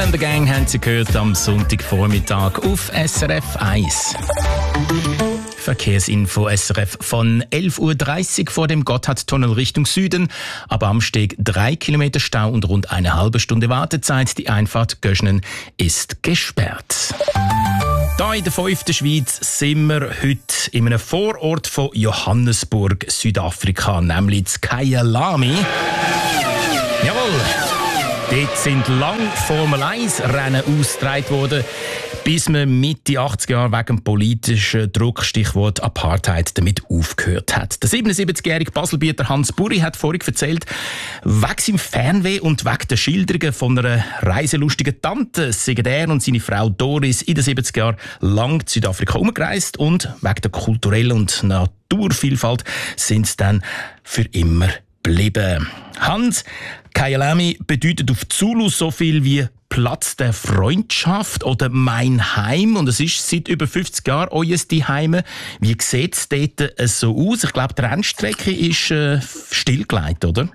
and the Gang haben Sie gehört am Sonntagvormittag auf SRF 1. Verkehrsinfo SRF von 11.30 Uhr vor dem Gotthardtunnel Richtung Süden. Ab Amsteg 3 Kilometer Stau und rund eine halbe Stunde Wartezeit. Die Einfahrt Göschnen ist gesperrt. Hier in der 5. Schweiz sind wir heute in einem Vorort von Johannesburg, Südafrika, nämlich in Kyalami. Jawohl! Dort sind lang Formel-1-Rennen ausgetragen worden, bis man Mitte 80er Jahre wegen dem politischen Druck, Stichwort Apartheid, damit aufgehört hat. Der 77-jährige Baselbieter Hans Buri hat vorhin erzählt, wegen seinem Fernweh und wegen der Schilderungen von einer reiselustigen Tante sind er und seine Frau Doris in den 70er Jahren lang in Südafrika umgereist und wegen der kulturellen und Naturvielfalt sind sie dann für immer geblieben. Hans, Kyalami bedeutet auf Zulu so viel wie Platz der Freundschaft oder mein Heim. Und es ist seit über 50 Jahren euer Zuhause. Wie sieht es dort so aus? Ich glaube, die Rennstrecke ist stillgelegt, oder?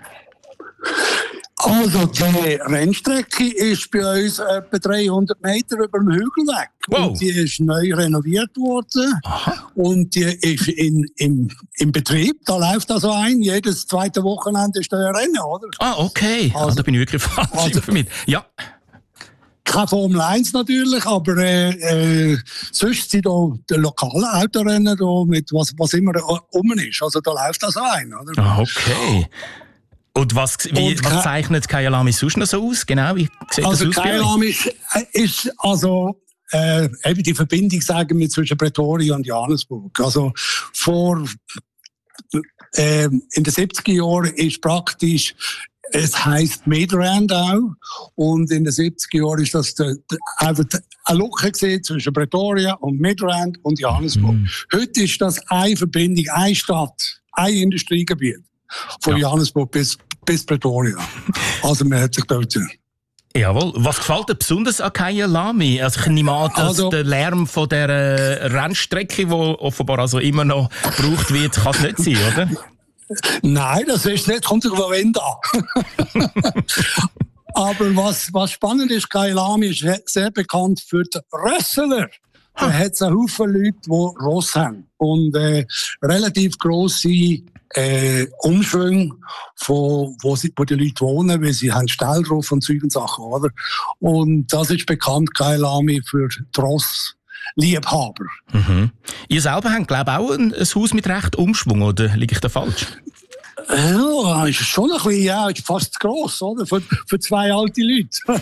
Also die Rennstrecke ist bei uns etwa 300 Meter über dem Hügel weg. Wow. Und die ist neu renoviert worden. Aha. Und die ist im Betrieb. Da läuft also ein. Jedes zweite Wochenende ist da ein Rennen, oder? Ah, okay. Also, da bin ich wirklich falsch informiert. Ja. Keine Formel 1 natürlich, aber sonst sind da die lokalen Autorennen da mit was immer rum ist. Also da läuft das ein, oder? Ah, okay. Und was zeichnet Kyalami sonst noch so aus? Genau, wie sieht also das aus? Kyalami ist also eben die Verbindung, sagen wir, zwischen Pretoria und Johannesburg. Also in den 70er Jahren ist praktisch, es heisst Midrand auch, und in den 70er Jahren ist das einfach eine Lücke gesehen zwischen Pretoria und Midrand und Johannesburg. Heute ist das eine Verbindung, eine Stadt, ein Industriegebiet von Johannesburg bis Pretoria. Also man hat sich dort. Jawohl. Was gefällt dir besonders an Kyalami? Also ich nehme an, dass der Lärm von der Rennstrecke, die offenbar also immer noch gebraucht wird, kann es nicht sein, oder? Nein, das ist nicht, kommt auf den Wind an. Aber was spannend ist, Kyalami ist sehr bekannt für die Rössler. Da hat es einen Haufen Leute, die Ross haben. Und relativ grosse Umschwünge, wo die Leute wohnen, weil sie haben Stall drauf und Zeug und Sachen, oder? Und das ist bekannt, Kyalami, für die Rossliebhaber. Mhm. Ihr selber habt, glaube ich, auch ein Haus mit recht Umschwung, oder liege ich da falsch? Ja, ist schon ein bisschen, ja, ist fast zu gross, oder? Für zwei alte Leute.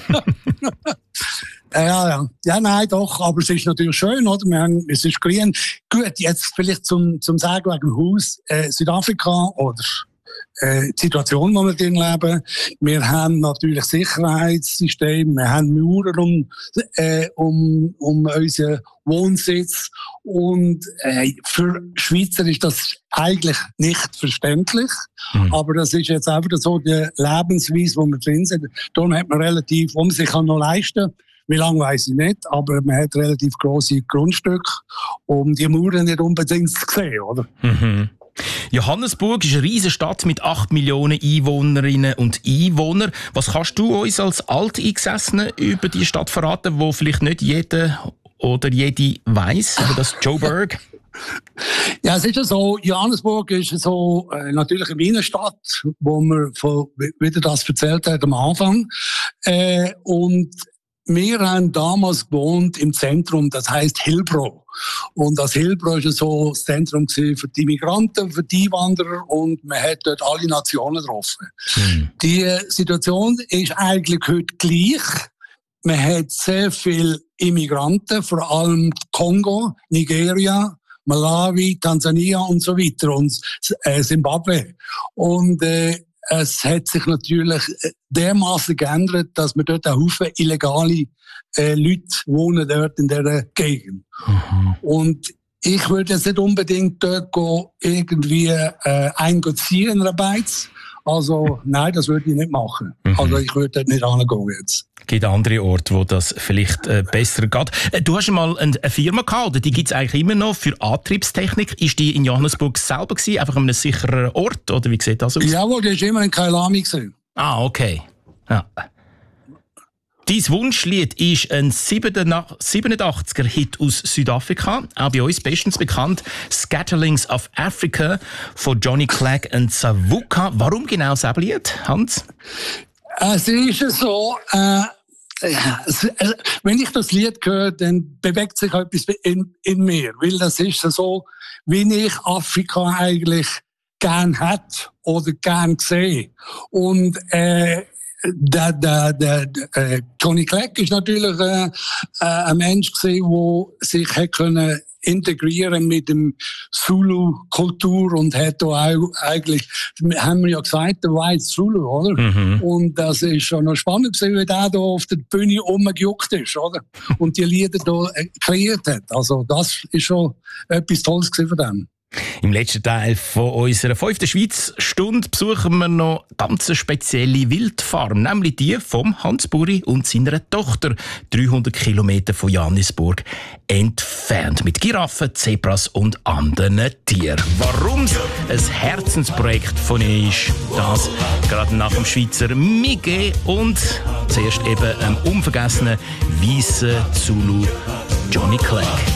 Ja, nein, doch, aber es ist natürlich schön, oder? Es ist grün. Gut, jetzt vielleicht zum Sagen wegen dem Haus, Südafrika oder die Situation, in der wir drin leben. Wir haben natürlich Sicherheitssysteme, wir haben Mauern um unseren Wohnsitz und für Schweizer ist das eigentlich nicht verständlich, aber das ist jetzt einfach so die Lebensweise, wo wir drin sind. Darum hat man relativ, wo man sich noch leisten kann. Wie lange weiss ich nicht, aber man hat relativ grosse Grundstücke, um die Mauern nicht unbedingt zu sehen, oder? Mhm. Johannesburg ist eine riesige Stadt mit 8 Millionen Einwohnerinnen und Einwohnern. Was kannst du uns als Alteingesessene über die Stadt verraten, wo vielleicht nicht jeder oder jede weiss, über das Joburg? Ja, es ist ja so, Johannesburg ist so natürlich eine Binnenstadt, wo man wieder das erzählt hat am Anfang. Und wir haben damals gewohnt im Zentrum, das heisst Hillbrow. Und das Hillbrow war so das Zentrum für die Migranten, für die Einwanderer und man hat dort alle Nationen getroffen. Die Situation ist eigentlich heute gleich. Man hat sehr viele Immigranten, vor allem Kongo, Nigeria, Malawi, Tansania und so weiter und Zimbabwe. Und es hat sich natürlich dermaßen geändert, dass wir dort einen Haufen illegale Leute wohnen dort in dieser Gegend. Und ich würde jetzt nicht unbedingt dort irgendwie einziehen in einer Beiz. Also nein, das würde ich nicht machen. Also ich würde dort nicht hingehen jetzt. Es gibt andere Orte, wo das vielleicht besser geht. Du hast mal eine Firma gehabt, oder die gibt es eigentlich immer noch für Antriebstechnik. Ist die in Johannesburg selber gewesen, einfach an einem sicheren Ort? Oder wie sieht das aus? Jawohl, die war immer in Kyalami. Ah, okay. Ja. Dein Wunschlied ist ein 87er-Hit aus Südafrika, auch bei uns bestens bekannt, «Scatterlings of Africa» von Johnny Clegg und Savuka. Warum genau das Lied, Hans? Es ist so, wenn ich das Lied höre, dann bewegt sich etwas in mir, weil das ist so, wie ich Afrika eigentlich gern hätte oder gern sehe. Und Johnny Clegg ist natürlich ein Mensch gewesen, der sich hätte integrieren mit dem Zulu-Kultur und hat da auch eigentlich, haben wir ja gesagt, der White Zulu, oder? Mhm. Und das ist schon noch spannend gewesen, wie der da auf der Bühne rumgejuckt ist, oder? Und die Lieder da kreiert hat. Also das ist schon etwas Tolles gewesen von dem. Im letzten Teil von unserer 5. Schweiz-Stunde besuchen wir noch eine ganz spezielle Wildfarm, nämlich die vom Hans Buri und seiner Tochter, 300 Kilometer von Johannisburg entfernt, mit Giraffen, Zebras und anderen Tieren. Warum es ein Herzensprojekt von ihnen ist, das gerade nach dem Schweizer Mige und zuerst eben einem unvergessenen weißen Zulu Johnny Clegg.